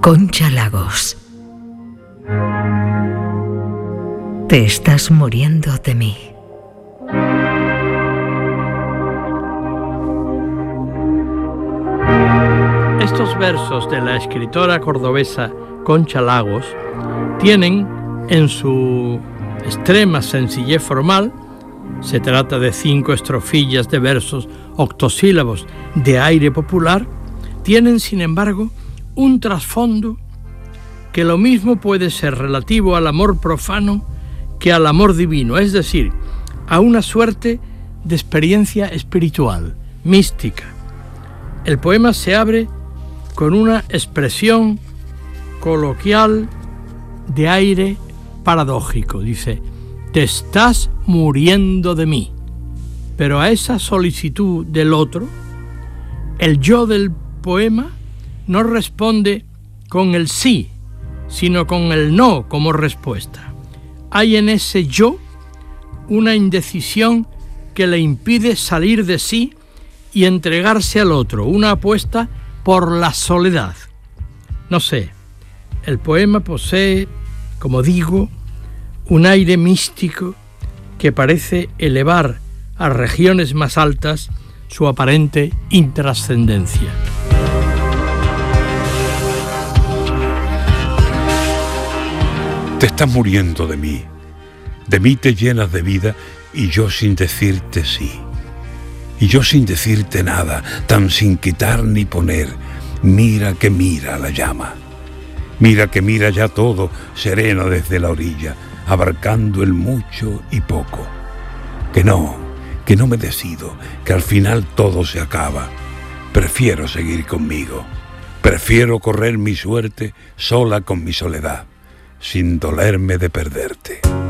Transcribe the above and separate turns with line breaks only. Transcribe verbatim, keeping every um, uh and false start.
Concha Lagos. Te estás muriendo de mí.
Estos versos de la escritora cordobesa Concha Lagos tienen en su extrema sencillez formal, se trata de cinco estrofillas de versos octosílabos de aire popular, tienen sin embargo un trasfondo que lo mismo puede ser relativo al amor profano que al amor divino, es decir, a una suerte de experiencia espiritual, mística. El poema se abre con una expresión coloquial de aire paradójico. Dice: te estás muriendo de mí. Pero a esa solicitud del otro, el yo del poema no responde con el sí, sino con el no como respuesta. Hay en ese yo una indecisión que le impide salir de sí y entregarse al otro, una apuesta por la soledad. No sé, el poema posee, como digo, un aire místico que parece elevar a regiones más altas su aparente intrascendencia.
Te estás muriendo de mí, de mí te llenas de vida y yo sin decirte sí. Y yo sin decirte nada, tan sin quitar ni poner, mira que mira la llama. Mira que mira ya todo, sereno desde la orilla, abarcando el mucho y poco. Que no, que no me decido, que al final todo se acaba. Prefiero seguir conmigo, prefiero correr mi suerte sola con mi soledad, sin dolerme de perderte.